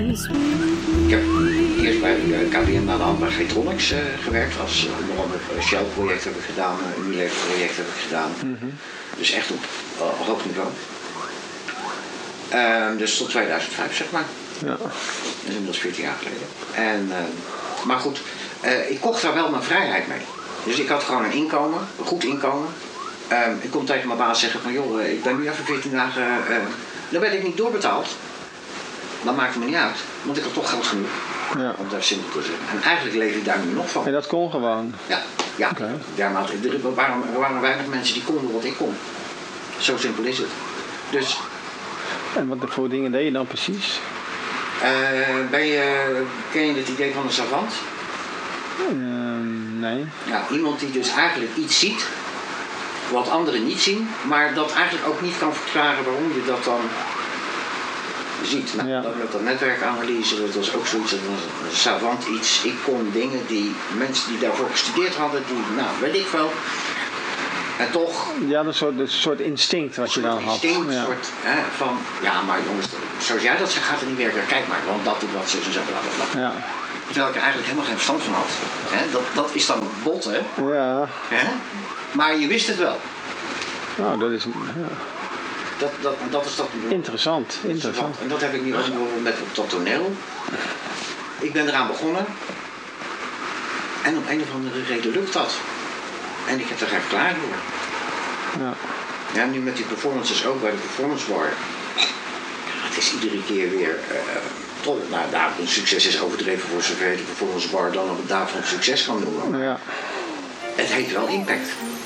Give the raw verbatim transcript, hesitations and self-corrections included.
Ik heb eerst bij K B M aan de hand bij Getronics uh, gewerkt. Als uh, onder andere een Shell-project heb ik gedaan, een Unilever-project heb ik gedaan. Mm-hmm. Dus echt op uh, hoog niveau. Uh, dus tot tweeduizend vijf, zeg maar. Ja. Dat is inmiddels veertien jaar geleden. En, uh, maar goed, uh, ik kocht daar wel mijn vrijheid mee. Dus ik had gewoon een inkomen, een goed inkomen. Uh, ik kon tegen mijn baas zeggen van joh, ik ben nu even veertien dagen, uh, dan werd ik niet doorbetaald. Dat maakte me niet uit, want ik had toch geld genoeg. Ja. Om daar simpel te zeggen. En eigenlijk leef ik daar nu nog van. En dat kon gewoon? Ja, ja. Okay. Dermate, er, waren, er waren weinig mensen die konden wat ik kon. Zo simpel is het. Dus... En wat voor dingen deed je dan precies? Uh, ben je, ken je het idee van een savant? Uh, nee. Ja, iemand die dus eigenlijk iets ziet wat anderen niet zien, maar dat eigenlijk ook niet kan verklaren waarom je dat dan ziet. Nou, ja. Dat met dat netwerkanalyse, dat was ook zoiets, dat was een savant iets. Ik kon dingen die mensen die daarvoor gestudeerd hadden, die, nou, weet ik wel. En toch... Ja, een soort, een soort instinct wat je dan had. Een instinct, ja. soort hè, van, ja maar jongens, zoals jij dat zegt gaat het niet werken. Kijk maar, want dat doet wat, zo en zo, bla bla bla. Ja. Terwijl ik er eigenlijk helemaal geen verstand van had. Hè? Dat, dat is dan bot, hè? Ja. Hè? Maar je wist het wel. Nou, dat is... Ja. Dat, dat, dat is dat... Interessant, interessant. En dat heb ik nu ook met op dat toneel. Ik ben eraan begonnen. En om een of andere reden lukt dat. En ik heb er geen verklaring voor. Ja. Ja, nu met die performances ook bij de Performance Bar. Ja, het is iedere keer weer... Uh, tot, nou, daar een succes is overdreven voor zover de Performance Bar dan op het daarvan succes kan noemen. Ja. Het heeft wel impact.